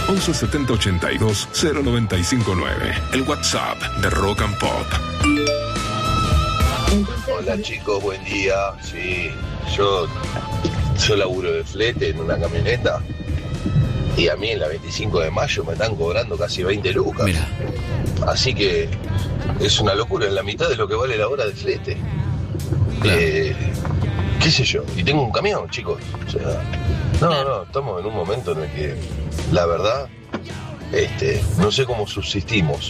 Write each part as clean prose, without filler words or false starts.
11 70 82 0959. El WhatsApp de Rock and Pop. Hola chicos, buen día. Sí, yo laburo de flete en una camioneta y a mí en la 25 de mayo me están cobrando casi 20 lucas. Mira. Así que es una locura, en la mitad de lo que vale la hora de flete. Claro. ¿Qué sé yo? Y tengo un camión, chicos. O sea, no, estamos en un momento en el que, la verdad, no sé cómo subsistimos.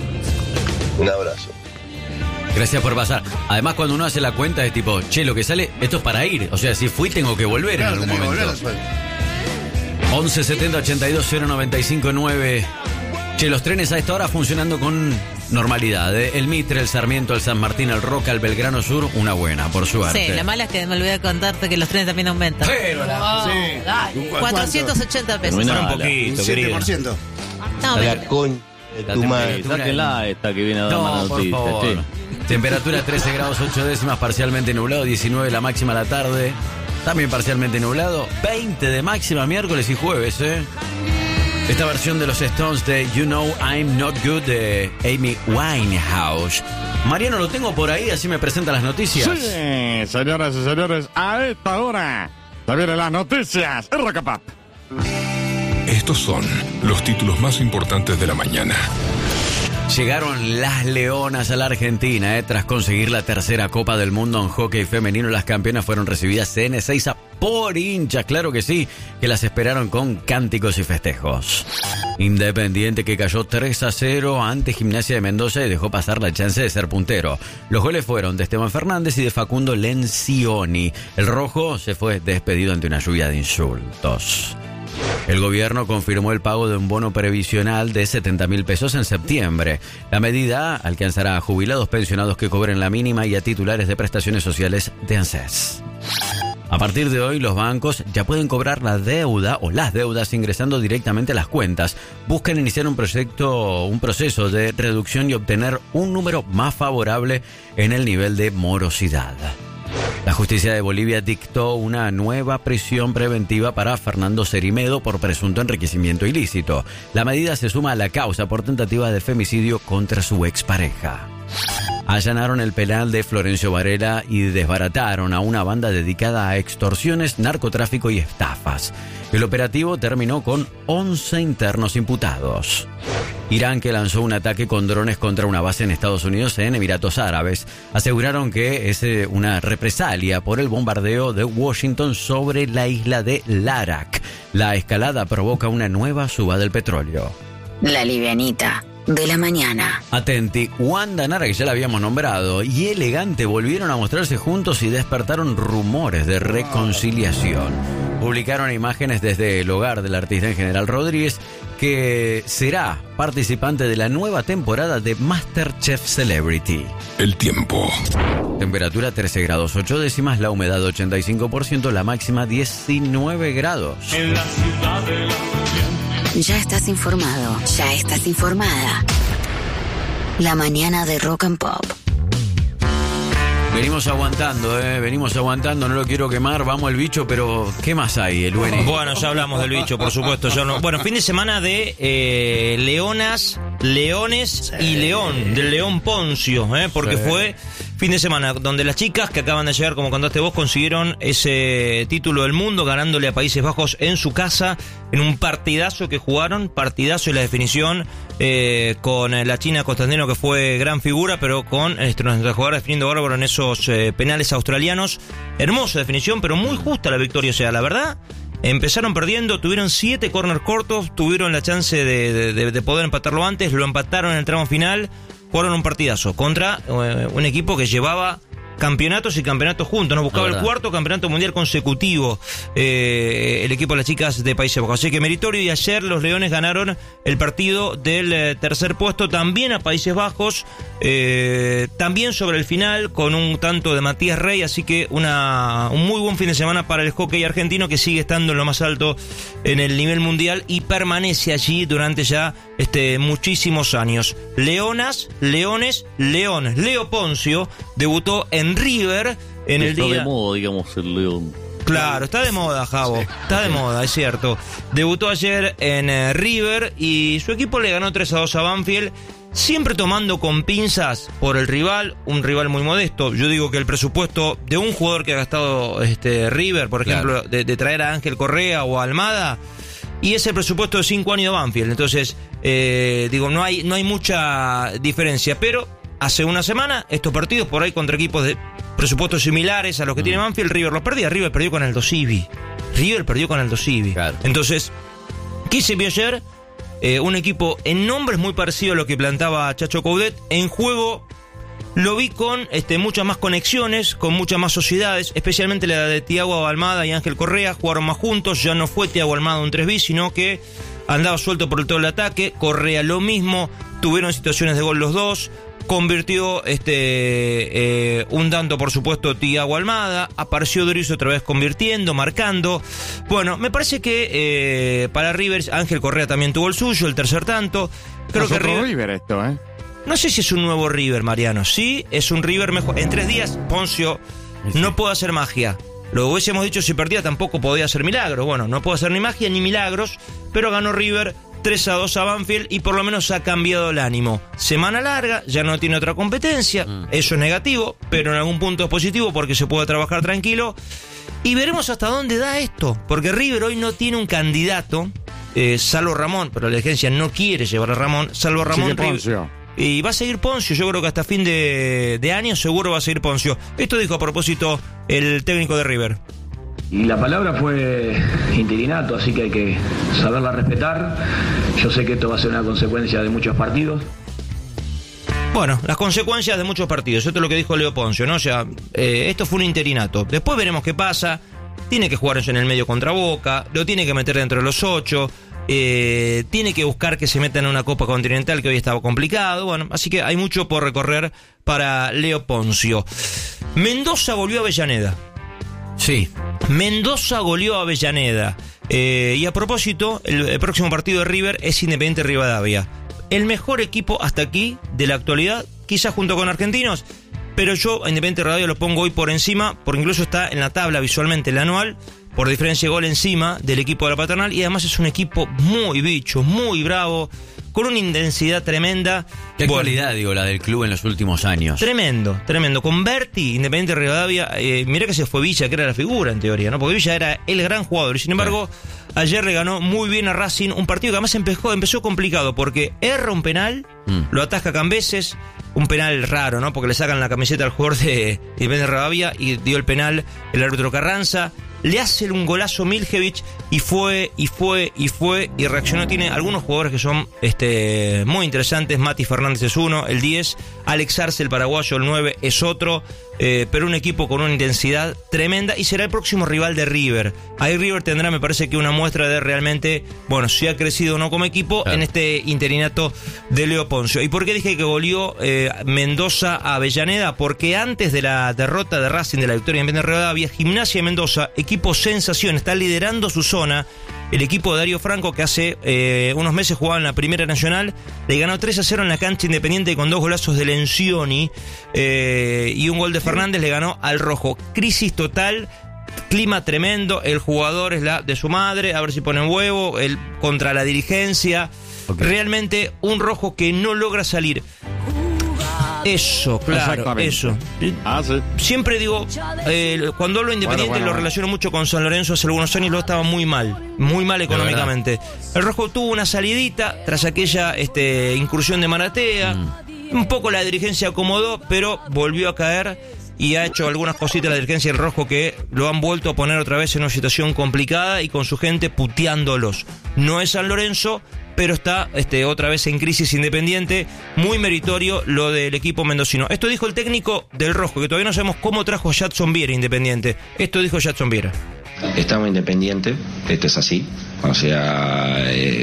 Un abrazo. Gracias por pasar. Además, cuando uno hace la cuenta es tipo, che, lo que sale, esto es para ir. O sea, si fui, tengo que volver en algún momento. 11 70 82 0959. Che, los trenes a esta hora funcionando con normalidad. El Mitre, el Sarmiento, el San Martín, el Roca, el Belgrano Sur, una buena, por suerte. Sí, la mala es que me olvidé de contarte que los trenes también aumentan. Pero Sí. Dale, 480 pesos. Bueno, Un poquito, un querido. 7%. No, La pero- con de tu madre. Sáquenla esta que viene a dar No, mala por noticia. favor. Che. Temperatura 13 grados 8 décimas, parcialmente nublado, 19 la máxima a la tarde, también parcialmente nublado, 20 de máxima miércoles y jueves, Esta versión de los Stones de You Know I'm Not Good de Amy Winehouse. Mariano, lo tengo por ahí, así me presentan las noticias. Sí, señoras y señores, a esta hora se vienen las noticias. El Rock and Pop. Estos son los títulos más importantes de la mañana. Llegaron las Leonas a la Argentina, tras conseguir la tercera Copa del Mundo en hockey femenino. Las campeonas fueron recibidas en Ezeiza por hinchas, claro que sí, que las esperaron con cánticos y festejos. Independiente, que cayó 3-0 ante Gimnasia de Mendoza y dejó pasar la chance de ser puntero. Los goles fueron de Esteban Fernández y de Facundo Lencioni. El rojo se fue despedido ante una lluvia de insultos. El gobierno confirmó el pago de un bono previsional de 70.000 pesos en septiembre. La medida alcanzará a jubilados, pensionados que cobren la mínima y a titulares de prestaciones sociales de ANSES. A partir de hoy, los bancos ya pueden cobrar la deuda o las deudas ingresando directamente a las cuentas. Buscan iniciar un proceso de reducción y obtener un número más favorable en el nivel de morosidad. La justicia de Bolivia dictó una nueva prisión preventiva para Fernando Cerimedo por presunto enriquecimiento ilícito. La medida se suma a la causa por tentativa de femicidio contra su expareja. Allanaron el penal de Florencio Varela y desbarataron a una banda dedicada a extorsiones, narcotráfico y estafas. El operativo terminó con 11 internos imputados. Irán, que lanzó un ataque con drones contra una base en Estados Unidos en Emiratos Árabes, aseguraron que es una represalia por el bombardeo de Washington sobre la isla de Larak. La escalada provoca una nueva suba del petróleo. La livianita de la mañana. Atenti, Wanda Nara, que ya la habíamos nombrado, y Elegante volvieron a mostrarse juntos y despertaron rumores de reconciliación. Publicaron imágenes desde el hogar del artista en General Rodríguez, que será participante de la nueva temporada de MasterChef Celebrity. El tiempo. Temperatura 13 grados 8 décimas, la humedad 85%, la máxima 19 grados. Ya estás informado, ya estás informada. La mañana de Rock and Pop. Venimos aguantando, no lo quiero quemar, vamos el bicho, pero ¿qué más hay, el Lueni? Bueno, ya hablamos del bicho, por supuesto. Bueno, fin de semana de leonas, leones y león, del León Poncio, porque fue fin de semana donde las chicas que acaban de llegar, como contaste vos, consiguieron ese título del mundo, ganándole a Países Bajos en su casa, en un partidazo que jugaron, partidazo y la definición con la China Constantino, que fue gran figura, pero con nuestra jugadora definiendo bárbaro en esos penales australianos. Hermosa definición, pero muy justa la victoria. O sea, la verdad, empezaron perdiendo, tuvieron 7 corners cortos, tuvieron la chance de poder empatarlo antes, lo empataron en el tramo final, jugaron un partidazo contra un equipo que llevaba campeonatos y campeonatos juntos, nos buscaba el cuarto campeonato mundial consecutivo el equipo de las chicas de Países Bajos, así que meritorio. Y ayer los Leones ganaron el partido del tercer puesto también a Países Bajos, también sobre el final con un tanto de Matías Rey, así que un muy buen fin de semana para el hockey argentino, que sigue estando en lo más alto en el nivel mundial y permanece allí durante ya muchísimos años. Leonas, leones, leones. Leo Poncio debutó en River en el día. Está de moda, digamos, el león. Claro, está de moda, Javo. Está de moda, es cierto. Debutó ayer en River y su equipo le ganó 3-2 a Banfield. Siempre tomando con pinzas por el rival, un rival muy modesto. Yo digo que el presupuesto de un jugador que ha gastado River, por ejemplo, de traer a Ángel Correa o a Almada, y es el presupuesto de 5 años de Banfield. Entonces, no hay mucha diferencia. Pero hace una semana, estos partidos por ahí contra equipos de presupuestos similares a los que tiene Banfield, River los perdía. River perdió con Aldo Civi. Claro. Entonces, ¿qué se vio ayer? Un equipo en nombres muy parecido a lo que plantaba Chacho Coudet. En juego lo vi con muchas más conexiones, con muchas más sociedades, especialmente la de Thiago Almada y Ángel Correa. Jugaron más juntos, ya no fue Thiago Almada un 3bis, sino que andaba suelto por todo el ataque. Correa lo mismo, tuvieron situaciones de gol los dos. Convirtió un tanto, por supuesto, Thiago Almada. Apareció Dorizo otra vez convirtiendo, marcando. Bueno, me parece que para River, Ángel Correa también tuvo el suyo, el tercer tanto. Creo que River esto, ¿eh? No sé si es un nuevo River, Mariano. Sí, es un River mejor. En 3 días, Poncio no puede hacer magia. Lo hubiésemos dicho, si perdía tampoco podía hacer milagros. Bueno, no puede hacer ni magia ni milagros, pero ganó River 3-2 a Banfield y por lo menos ha cambiado el ánimo. Semana larga, ya no tiene otra competencia. Eso es negativo, pero en algún punto es positivo porque se puede trabajar tranquilo. Y veremos hasta dónde da esto, porque River hoy no tiene un candidato, salvo Ramón, pero la dirigencia no quiere llevar a Ramón, salvo Ramón. Y va a seguir Poncio, yo creo que hasta fin de año seguro va a seguir Poncio. Esto dijo a propósito el técnico de River. Y la palabra fue interinato, así que hay que saberla respetar. Yo sé que esto va a ser una consecuencia de muchos partidos. Bueno, las consecuencias de muchos partidos, esto es lo que dijo Leo Poncio, ¿no? O sea, esto fue un interinato. Después veremos qué pasa. Tiene que jugar en el medio contra Boca, lo tiene que meter dentro de los 8. Tiene que buscar que se meta en una Copa Continental que hoy estaba complicado. Bueno, así que hay mucho por recorrer para Leo Poncio. Mendoza volvió a Avellaneda. Sí. Mendoza goleó a Avellaneda. Y a propósito, el próximo partido de River es Independiente Rivadavia. El mejor equipo hasta aquí de la actualidad, quizás junto con Argentinos, pero yo a Independiente Rivadavia lo pongo hoy por encima, porque incluso está en la tabla visualmente, el anual, por diferencia de gol encima del equipo de la Paternal, y además es un equipo muy bicho, muy bravo, con una intensidad tremenda. Qué cualidad, la del club en los últimos años. Tremendo. Con Berti, Independiente Rivadavia, mirá que se fue Villa, que era la figura en teoría, ¿no? Porque Villa era el gran jugador, y sin embargo, ayer le ganó muy bien a Racing, un partido que además empezó complicado, porque erra un penal, lo ataja Cambeses, un penal raro, ¿no? Porque le sacan la camiseta al jugador de Independiente Rivadavia y dio el penal el árbitro Carranza. Le hace un golazo Miljevic y reaccionó. Tiene algunos jugadores que son muy interesantes. Mati Fernández es uno, el 10. Alex Arce, el paraguayo, el 9, es otro. Pero un equipo con una intensidad tremenda y será el próximo rival de River. Ahí River tendrá, me parece que una muestra de realmente, si ha crecido o no como equipo en este interinato de Leo Poncio. ¿Y por qué dije que goleó Mendoza a Avellaneda? Porque antes de la derrota de Racing, de la victoria en Rivadavia, Gimnasia de Mendoza, equipo sensación, está liderando su zona. El equipo de Darío Franco, que hace unos meses jugaba en la Primera Nacional, le ganó 3-0 en la cancha Independiente con 2 golazos de Lencioni y un gol de Fernández. Le ganó al Rojo. Crisis total, clima tremendo, el jugador es la de su madre, a ver si ponen huevo, contra la dirigencia. Realmente un Rojo que no logra salir. Eso, claro, eso. Sí. Siempre digo, cuando hablo de Independiente lo relaciono mucho con San Lorenzo. Hace algunos años lo estaba muy mal económicamente. El Rojo tuvo una salidita tras aquella incursión de Maratea. Un poco la dirigencia acomodó, pero volvió a caer y ha hecho algunas cositas la dirigencia del Rojo que lo han vuelto a poner otra vez en una situación complicada y con su gente puteándolos. No es San Lorenzo, pero está otra vez en crisis Independiente. Muy meritorio lo del equipo mendocino. Esto dijo el técnico del Rojo, que todavía no sabemos cómo trajo a Jadson Viera Independiente. Esto dijo Jadson Viera. Estamos Independiente, esto es así. O sea,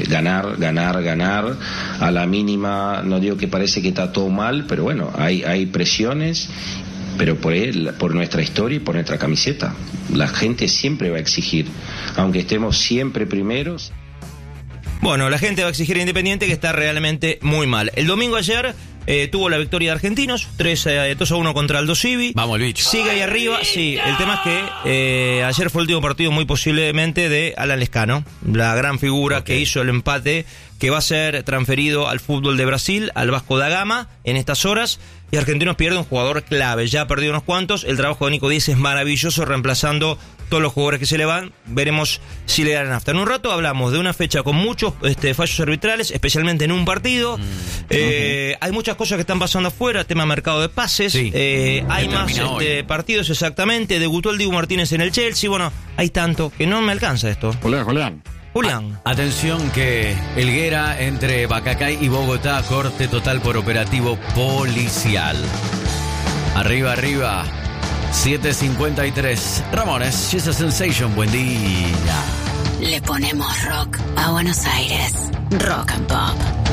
ganar. A la mínima, no digo que parece que está todo mal, pero bueno, hay presiones. Pero por nuestra historia y por nuestra camiseta. La gente siempre va a exigir, aunque estemos siempre primeros. Bueno, la gente va a exigir a Independiente, que está realmente muy mal. El domingo ayer tuvo la victoria de Argentinos, 2-1 contra Aldo Civi. Vamos, el bicho. Sigue ahí arriba, sí. El tema es que ayer fue el último partido muy posiblemente de Alan Lescano, la gran figura que hizo el empate, que va a ser transferido al fútbol de Brasil, al Vasco da Gama, en estas horas. Y Argentinos pierde un jugador clave, ya ha perdido unos cuantos. El trabajo de Nico Díez es maravilloso, reemplazando todos los jugadores que se le van. Veremos si le dan nafta. En un rato hablamos de una fecha con muchos fallos arbitrales, especialmente en un partido. Hay muchas cosas que están pasando afuera, tema mercado de pases. Sí. Hay más partidos, exactamente. Debutó el Dibu Martínez en el Chelsea. Bueno, hay tanto que no me alcanza esto. Julián. Atención que Helguera entre Bacacay y Bogotá, corte total por operativo policial. Arriba, 7:53. Ramones, she's a sensation, buen día. Le ponemos rock a Buenos Aires. Rock and Pop.